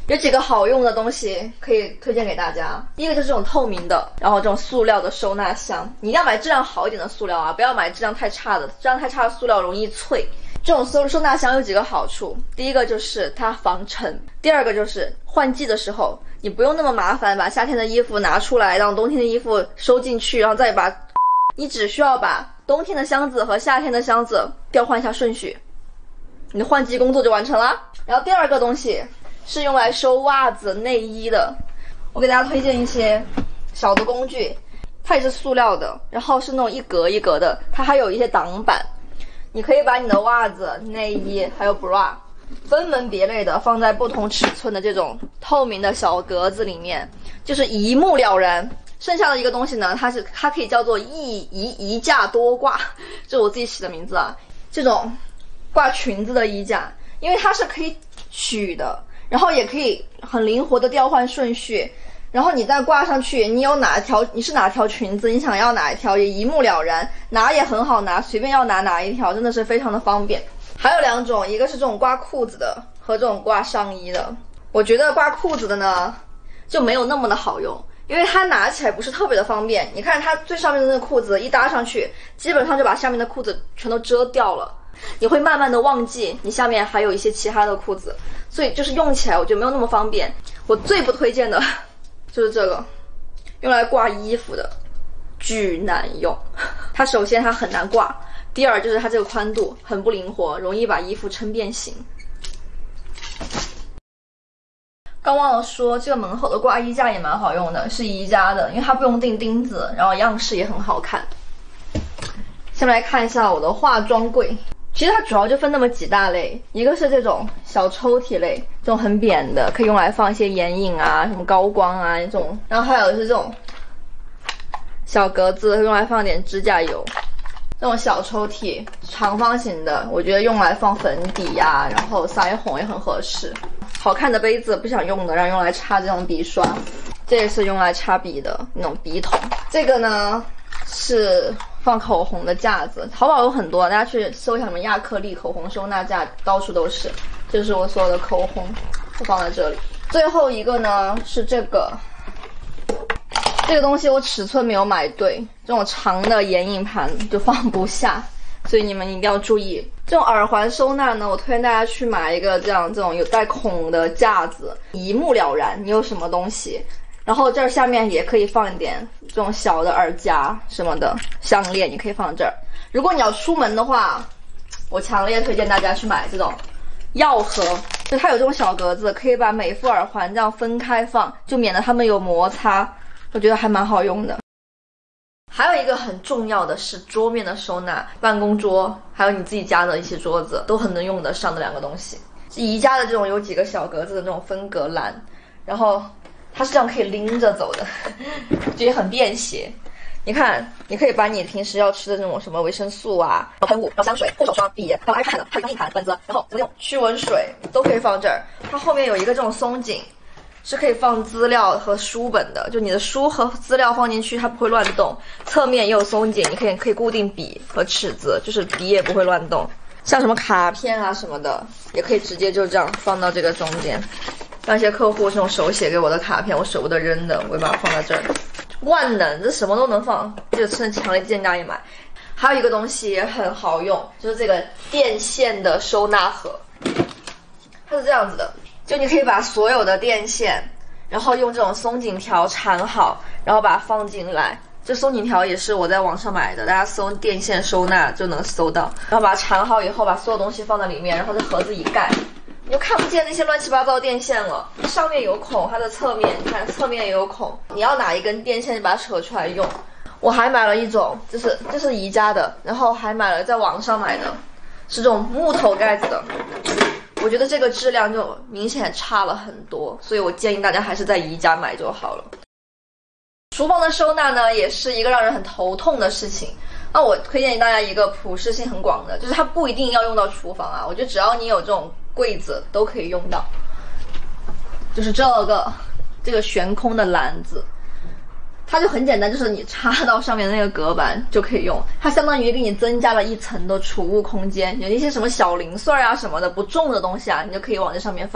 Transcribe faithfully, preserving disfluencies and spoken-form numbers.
有几个好用的东西可以推荐给大家。第一个就是这种透明的，然后这种塑料的收纳箱，你一定要买质量好一点的塑料啊，不要买质量太差的，质量太差的塑料容易脆。这种收收纳箱有几个好处，第一个就是它防尘，第二个就是换季的时候你不用那么麻烦把夏天的衣服拿出来，让冬天的衣服收进去，然后再把，你只需要把冬天的箱子和夏天的箱子调换一下顺序，你的换季工作就完成了。然后第二个东西是用来收袜子内衣的，我给大家推荐一些小的工具，它也是塑料的，然后是那种一格一格的，它还有一些挡板，你可以把你的袜子、内衣还有 bra 分门别类的放在不同尺寸的这种透明的小格子里面，就是一目了然。剩下的一个东西呢，它是它可以叫做一一一架多挂，这是我自己起的名字啊。这种挂裙子的衣架，因为它是可以取的，然后也可以很灵活的调换顺序，然后你再挂上去，你有哪条你是哪条裙子，你想要哪一条也一目了然，拿也很好拿，随便要拿哪一条，真的是非常的方便。还有两种，一个是这种挂裤子的和这种挂上衣的。我觉得挂裤子的呢就没有那么的好用，因为它拿起来不是特别的方便。你看它最上面的那个裤子一搭上去，基本上就把下面的裤子全都遮掉了，你会慢慢的忘记你下面还有一些其他的裤子，所以就是用起来我觉得没有那么方便。我最不推荐的就是这个用来挂衣服的，巨难用。它首先它很难挂，第二就是它这个宽度很不灵活，容易把衣服撑变形。刚忘了说，这个门后的挂衣架也蛮好用的，是宜家的，因为它不用钉钉子，然后样式也很好看。下面来看一下我的化妆柜，其实它主要就分那么几大类，一个是这种小抽屉类，这种很扁的，可以用来放一些眼影啊、什么高光啊这种，然后还有是这种小格子，用来放点指甲油。这种小抽屉长方形的，我觉得用来放粉底呀、啊，然后腮红也很合适。好看的杯子不想用的，然后用来插这种笔刷，这也是用来插笔的那种笔筒。这个呢是放口红的架子，淘宝有很多，大家去搜一下什么亚克力口红收纳架，到处都是。这是我所有的口红，我放在这里。最后一个呢是这个。这个东西我尺寸没有买对，这种长的眼影盘就放不下，所以你们一定要注意。这种耳环收纳呢，我推荐大家去买一个这样这种有带孔的架子，一目了然你有什么东西。然后这儿下面也可以放一点这种小的耳夹什么的，项链你可以放这儿。如果你要出门的话，我强烈推荐大家去买这种药盒，就它有这种小格子，可以把每副耳环这样分开放，就免得它们有摩擦。我觉得还蛮好用的。还有一个很重要的是桌面的收纳，办公桌还有你自己家的一些桌子都很能用得上的两个东西。宜家的这种有几个小格子的那种分隔栏，然后它是这样可以拎着走的，就也很便携。你看，你可以把你平时要吃的那种什么维生素啊、喷雾、然后香水、护手霜、笔，还有 iPad、还有翻译盘、本子，然后怎么用驱蚊水都可以放这儿。它后面有一个这种松紧，是可以放资料和书本的，就你的书和资料放进去它不会乱动。侧面也有松紧，你可以可以固定笔和尺子，就是笔也不会乱动。像什么卡片啊什么的也可以直接就这样放到这个中间。像一些客户这种手写给我的卡片我舍不得扔的，我会把它放在这儿。万能，这什么都能放，就真的强烈建议大家买。还有一个东西也很好用，就是这个电线的收纳盒，它是这样子的，就你可以把所有的电线，然后用这种松紧条缠好，然后把它放进来。这松紧条也是我在网上买的，大家搜电线收纳就能搜到。然后把它缠好以后，把所有东西放在里面，然后这盒子一盖，你就看不见那些乱七八糟的电线了。上面有孔，它的侧面，你看侧面也有孔，你要哪一根电线就把它扯出来用。我还买了一种，这是这是宜家的，然后还买了在网上买的，是这种木头盖子的。我觉得这个质量就明显差了很多，所以我建议大家还是在宜家买就好了。厨房的收纳呢，也是一个让人很头痛的事情。那我推荐大家一个普适性很广的，就是它不一定要用到厨房啊，我觉得只要你有这种柜子都可以用到。就是这个这个悬空的篮子，它就很简单，就是你插到上面的那个隔板就可以用，它相当于给你增加了一层的储物空间，有一些什么小零碎啊什么的不重的东西啊，你就可以往这上面放。